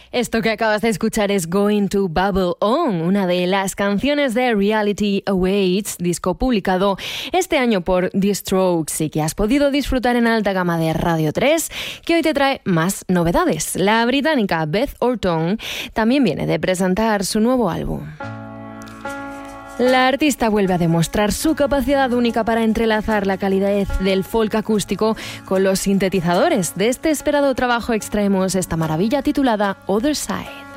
Esto que acabas de escuchar es Going to Bubble On, una de las canciones de Reality Awaits, disco publicado este año por The Strokes y que has podido disfrutar en alta gama de Radio 3, que hoy te trae más novedades. La británica Beth Orton también viene de presentar su nuevo álbum. La artista vuelve a demostrar su capacidad única para entrelazar la calidez del folk acústico con los sintetizadores. De este esperado trabajo extraemos esta maravilla titulada Other Side.